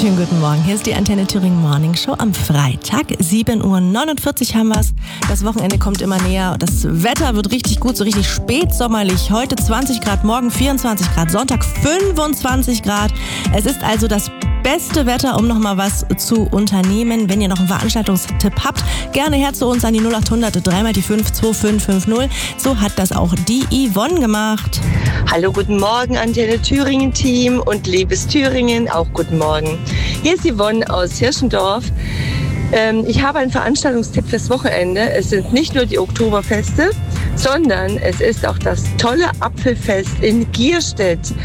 Schönen guten Morgen. Hier ist die Antenne Thüringen Morning Show am Freitag. 7:49 Uhr haben wir es. Das Wochenende kommt immer näher. Das Wetter wird richtig gut, so richtig spätsommerlich. Heute 20 Grad, morgen 24 Grad, Sonntag 25 Grad. Es ist also das beste Wetter, um noch mal was zu unternehmen. Wenn ihr noch einen Veranstaltungstipp habt, gerne her zu uns an die 0800 3x5 2550. So hat das auch die Yvonne gemacht. Hallo, guten Morgen, Antenne Thüringen Team und liebes Thüringen, auch guten Morgen. Hier ist Yvonne aus Hirschendorf. Ich habe einen Veranstaltungstipp fürs Wochenende. Es sind nicht nur die Oktoberfeste, sondern es ist auch das tolle Apfelfest in Gierstedt.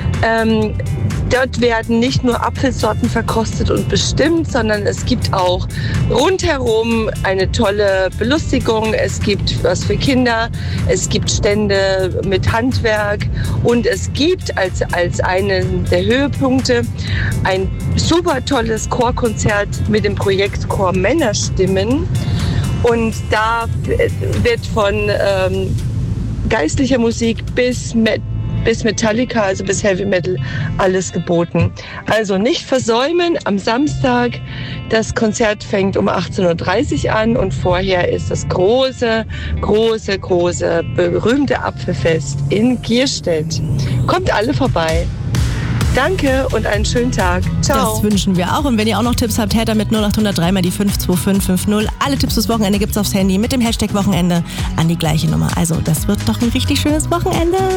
Dort werden nicht nur Apfelsorten verkostet und bestimmt, sondern es gibt auch rundherum eine tolle Belustigung. Es gibt was für Kinder, es gibt Stände mit Handwerk und es gibt als einen der Höhepunkte ein super tolles Chorkonzert mit dem Projekt Chor Männerstimmen. Und da wird von geistlicher Musik bis Metallica, also bis Heavy Metal, alles geboten. Also nicht versäumen, am Samstag, das Konzert fängt um 18:30 Uhr an und vorher ist das große, berühmte Apfelfest in Gierstedt. Kommt alle vorbei. Danke und einen schönen Tag. Ciao. Das wünschen wir auch. Und wenn ihr auch noch Tipps habt, her damit 0800 3x5 2550. Alle Tipps fürs Wochenende gibt's aufs Handy mit dem Hashtag Wochenende an die gleiche Nummer. Also das wird doch ein richtig schönes Wochenende.